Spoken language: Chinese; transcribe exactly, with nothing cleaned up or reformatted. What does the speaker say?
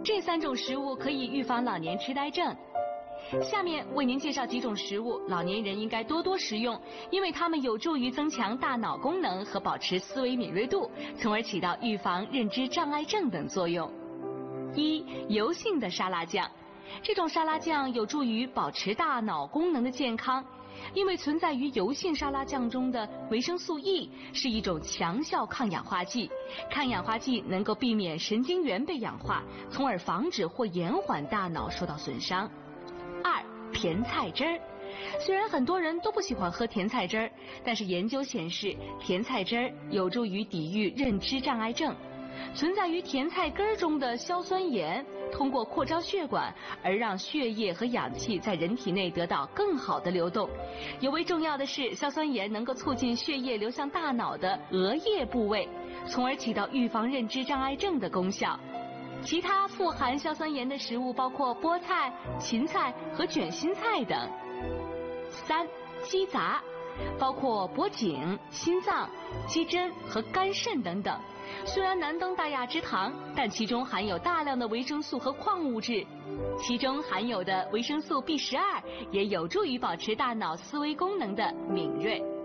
这三种食物可以预防老年痴呆症。下面为您介绍几种食物，老年人应该多多食用，因为它们有助于增强大脑功能和保持思维敏锐度，从而起到预防认知障碍症等作用。一、油性的沙拉酱。这种沙拉酱有助于保持大脑功能的健康，因为存在于油性沙拉酱中的维生素 E 是一种强效抗氧化剂，抗氧化剂能够避免神经元被氧化，从而防止或延缓大脑受到损伤。二、甜菜汁儿。虽然很多人都不喜欢喝甜菜汁儿，但是研究显示，甜菜汁儿有助于抵御认知障碍症。存在于甜菜根中的硝酸盐通过扩张血管而让血液和氧气在人体内得到更好的流动。尤为重要的是，硝酸盐能够促进血液流向大脑的额叶部位，从而起到预防认知障碍症的功效。其他富含硝酸盐的食物包括菠菜、芹菜和卷心菜等。三、鸡杂，包括脖颈、心脏、鸡胗和肝肾等等。虽然难登大雅之堂，但其中含有大量的维生素和矿物质，其中含有的维生素 B 十二 也有助于保持大脑思维功能的敏锐。